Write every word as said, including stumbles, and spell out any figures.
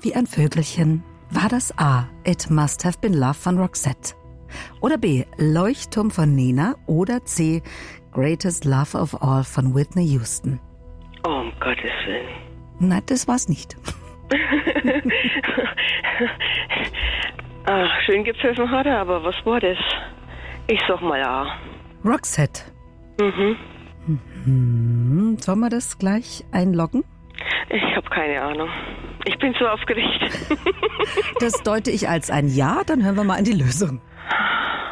wie ein Vögelchen. War das A, It Must Have Been Love von Roxette? Oder B, Leuchtturm von Nena? Oder C, Greatest Love of All von Whitney Houston? Oh, um Gottes Willen. Nein, das war's nicht. Ach, schön gepfiffen hat er, aber was war das? Ich sag mal A. Roxette. Mhm. Mhm. Sollen wir das gleich einloggen? Ich habe keine Ahnung. Ich bin so aufgeregt. Das deute ich als ein Ja, dann hören wir mal in die Lösung.